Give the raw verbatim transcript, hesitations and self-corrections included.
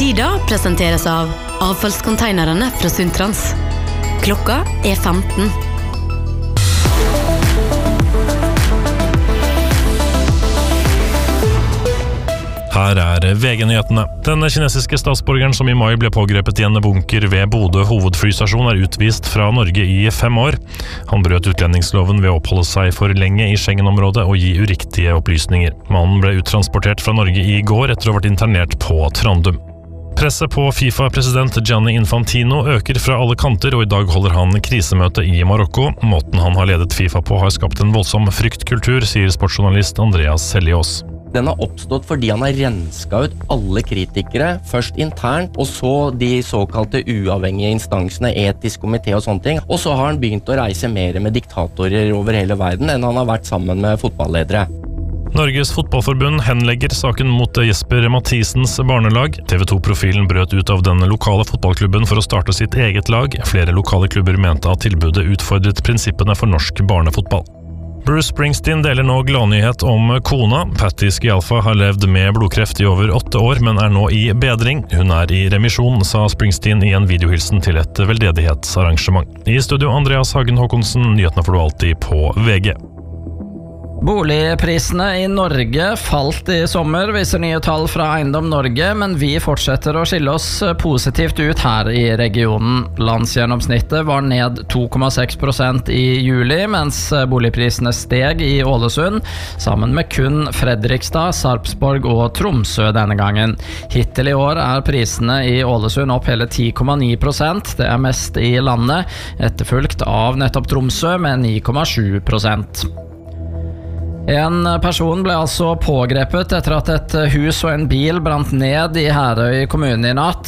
Tida presenteres av avfallskonteinerne fra Sundtrans. Klokka er femten. Her er V G-nyhetene. Den kinesiske statsborgeren som i mai ble pågrepet i en bunker ved Bodø hovedflystasjon er utvist fra Norge i fem år. Han brøt utlendingsloven ved å oppholde seg for lenge i Schengen-området og gi uriktige opplysninger. Mannen ble uttransportert fra Norge i går etter å ha vært internert på Trandum. Presset på FIFA-president Gianni Infantino øker fra alle kanter, og i dag holder han krisemøte i Marokko. Måten han har ledet FIFA på har skapt en voldsom fryktkultur, sier sportsjournalist Andreas Seljås. Den har oppstått fordi han har renska ut alle kritikere, først internt, og så de såkalte uavhengige instansene, etisk komité og sånne ting. Og så har han begynt å reise mer med diktatorer over hele verden enn han har vært sammen med fotballedere. Norges fotballforbund henlegger saken mot Jesper Mathisens barnelag. T V to-profilen brøt ut av den lokale fotballklubben for å starte sitt eget lag. Flere lokale klubber mente at tilbudet utfordret prinsippene for norsk barnefotball. Bruce Springsteen deler nå gladnyhet om kona. Patti Scialfa har levd med blodkreft i over åtte år, men er nå i bedring. Hun er i remisjon, sa Springsteen i en videohilsen til et veldedighetsarrangement. I studio Andreas Hagen Håkonsen, nyhetene får du alltid på V G. Boligprisene i Norge falt i sommer, viser nye tall fra Eiendom Norge, men vi fortsetter å skille oss positivt ut her i regionen. Landsgjennomsnittet var ned to komma seks prosent i juli, mens boligprisene steg i Ålesund, sammen med kun Fredrikstad, Sarpsborg og Tromsø denne gangen. Hittil i år er prisene i Ålesund opp hele ti komma ni prosent, det er mest i landet, etterfulgt av nettopp Tromsø med ni komma sju prosent. En person ble altså pågrepet etter at et hus og en bil brant ned i Herøy kommune i natt.